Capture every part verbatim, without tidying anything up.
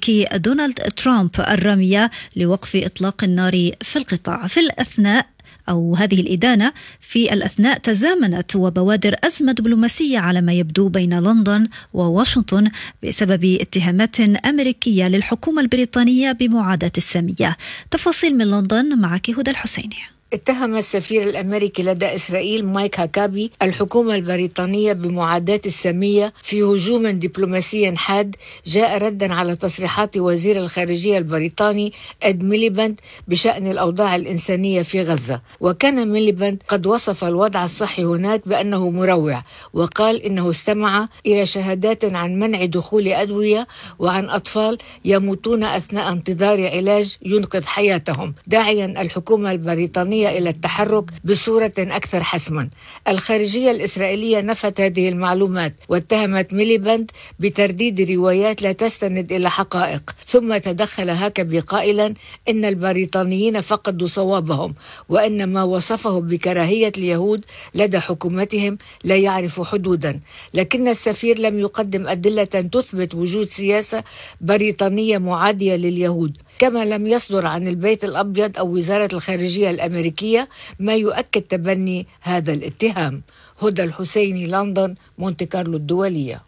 الأمريكي دونالد ترامب الرامية لوقف إطلاق النار في القطاع. في الأثناء أو هذه الإدانة في الأثناء تزامنت وبوادر أزمة دبلوماسية على ما يبدو بين لندن وواشنطن بسبب اتهامات أمريكية للحكومة البريطانية بمعاداة السامية. تفاصيل من لندن معك هدى الحسيني. اتهم السفير الأمريكي لدى إسرائيل مايك هاكابي الحكومة البريطانية بمعاداة السامية في هجوم دبلوماسي حاد جاء ردا على تصريحات وزير الخارجية البريطاني إد ميليباند بشأن الأوضاع الإنسانية في غزة. وكان ميليباند قد وصف الوضع الصحي هناك بأنه مروع، وقال إنه استمع إلى شهادات عن منع دخول أدوية وعن أطفال يموتون أثناء انتظار علاج ينقذ حياتهم، داعيا الحكومة البريطانية إلى التحرك بصورة أكثر حسما. الخارجية الإسرائيلية نفت هذه المعلومات واتهمت ميليباند بترديد روايات لا تستند إلى حقائق، ثم تدخل هاكابي قائلا إن البريطانيين فقدوا صوابهم، وأن ما وصفه بكراهية اليهود لدى حكومتهم لا يعرف حدودا. لكن السفير لم يقدم أدلة تثبت وجود سياسة بريطانية معادية لليهود، كما لم يصدر عن البيت الأبيض أو وزارة الخارجية الأمريكية ما يؤكد تبني هذا الاتهام. هدى الحسيني، لندن، مونتي كارلو الدولية.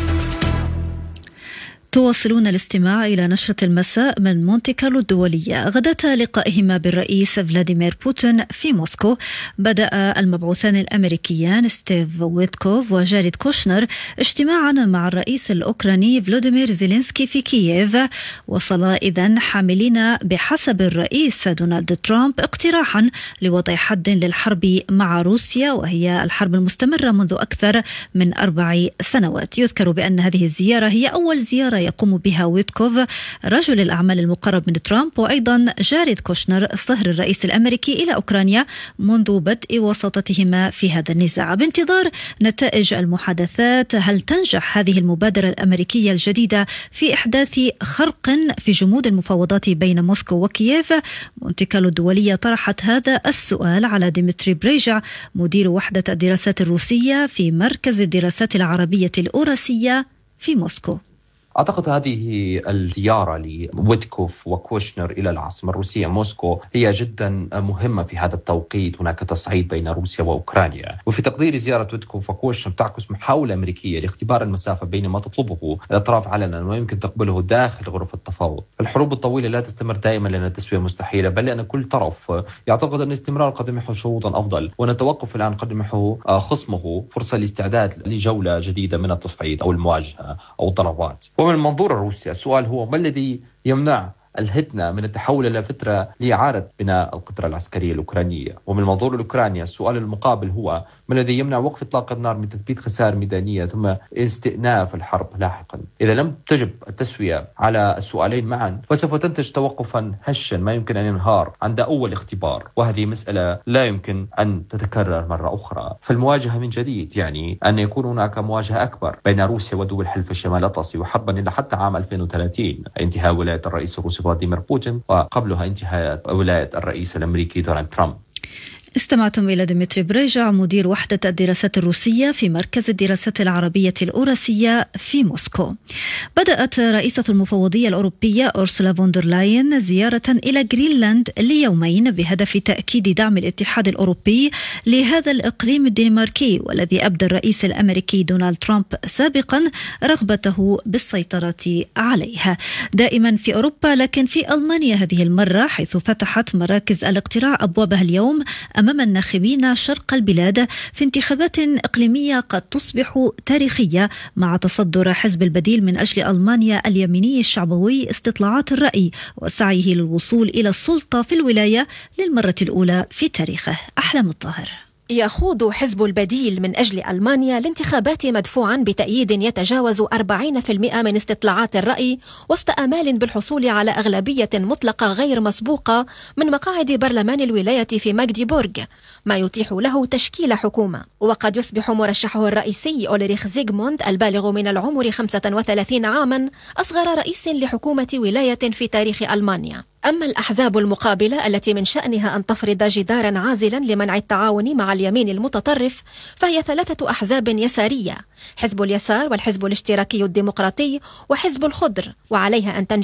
تواصلون الاستماع إلى نشرة المساء من مونتي كارلو الدولية. غداة لقائهما بالرئيس فلاديمير بوتين في موسكو، بدأ المبعوثان الأمريكيان ستيف ويتكوف وجاريد كوشنر اجتماعا مع الرئيس الأوكراني فلوديمير زيلينسكي في كييف. وصلا إذن حاملين بحسب الرئيس دونالد ترامب اقتراحا لوضع حد للحرب مع روسيا، وهي الحرب المستمرة منذ أكثر من أربع سنوات. يذكر بأن هذه الزيارة هي أول زيارة يقوم بها ويتكوف رجل الأعمال المقرب من ترامب، وأيضا جاريد كوشنر صهر الرئيس الأمريكي إلى أوكرانيا منذ بدء وساطتهما في هذا النزاع. بانتظار نتائج المحادثات، هل تنجح هذه المبادرة الأمريكية الجديدة في إحداث خرق في جمود المفاوضات بين موسكو وكييف؟ مونتي كارلو الدولية طرحت هذا السؤال على ديمتري بريجع، مدير وحدة الدراسات الروسية في مركز الدراسات العربية الأوراسية في موسكو. أعتقد هذه الزيارة لويتكوف وكوشنر إلى العاصمة الروسية موسكو هي جدا مهمة في هذا التوقيت. هناك تصعيد بين روسيا وأوكرانيا، وفي تقدير زيارة ويتكوف وكوشنر تعكس محاولة أمريكية لاختبار المسافة بين ما تطلبه الأطراف علنا وما يمكن تقبله داخل غرف التفاوض. الحروب الطويلة لا تستمر دائما لأن التسوية مستحيلة، بل لأن كل طرف يعتقد أن الاستمرار قد يمنحه شروطا أفضل، وأن التوقف الآن قد يمنحه خصمه فرصة لاستعداد لجولة جديدة من التصعيد أو المواجهة أو الضربات. ومن المنظور الروسي السؤال هو: ما الذي يمنع الهدنة من التحول إلى فترة لإعادة بناء القطرة العسكرية الأوكرانية؟ ومن المنظور الأوكراني السؤال المقابل هو: ما الذي يمنع وقف إطلاق النار من تثبيت خسائر ميدانية ثم استئناف الحرب لاحقا؟ إذا لم تجب التسوية على السؤالين معا فسوف تنتج توقفا هشا ما يمكن أن ينهار عند أول اختبار، وهذه مسألة لا يمكن أن تتكرر مرة أخرى. فالمواجهة من جديد يعني أن يكون هناك مواجهة أكبر بين روسيا ودول حلف الشمال الأطلسي، وحربا إلى حتى عام ألفين وثلاثين انتهاء ولاية الرئيس الروسي فلاديمير بوتين، وقبلها انتهاء ولاية الرئيس الأمريكي دونالد ترامب. استمعتم إلى ديمتري بريجع، مدير وحدة الدراسات الروسية في مركز الدراسات العربية الأوراسية في موسكو. بدأت رئيسة المفوضية الأوروبية أورسولا فوندر لاين زيارة إلى غرينلاند ليومين بهدف تأكيد دعم الاتحاد الأوروبي لهذا الإقليم الدنماركي، والذي أبدى الرئيس الأمريكي دونالد ترامب سابقا رغبته بالسيطرة عليها. دائما في أوروبا، لكن في ألمانيا هذه المرة، حيث فتحت مراكز الاقتراع أبوابها اليوم أمام الناخبين شرق البلاد في انتخابات إقليمية قد تصبح تاريخية، مع تصدر حزب البديل من أجل ألمانيا اليميني الشعبوي استطلاعات الرأي وسعيه للوصول إلى السلطة في الولاية للمرة الأولى في تاريخه. أحلام الطاهر. يخوض حزب البديل من أجل ألمانيا الانتخابات مدفوعا بتأييد يتجاوز أربعين بالمئة من استطلاعات الرأي، وسط آمال بالحصول على أغلبية مطلقة غير مسبوقة من مقاعد برلمان الولاية في ماغديبورغ، ما يتيح له تشكيل حكومة. وقد يصبح مرشحه الرئيسي أولريخ زيغموند البالغ من العمر خمسة وثلاثين عاما أصغر رئيس لحكومة ولاية في تاريخ ألمانيا. أما الأحزاب المقابلة التي من شأنها أن تفرض جدارا عازلا لمنع التعاون مع اليمين المتطرف، فهي ثلاثة أحزاب يسارية: حزب اليسار والحزب الاشتراكي الديمقراطي وحزب الخضر، وعليها أن تنجح